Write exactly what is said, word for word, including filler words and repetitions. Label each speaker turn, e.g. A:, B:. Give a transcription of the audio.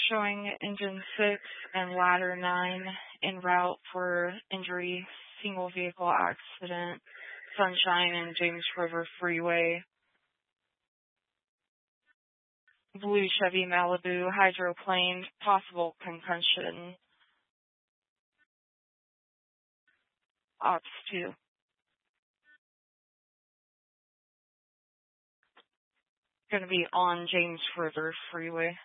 A: showing engine six and ladder nine en route for injury, single vehicle accident, Sunshine and James River Freeway. Blue Chevy Malibu, hydroplane, possible concussion. Ops two. Going to be on James River Freeway.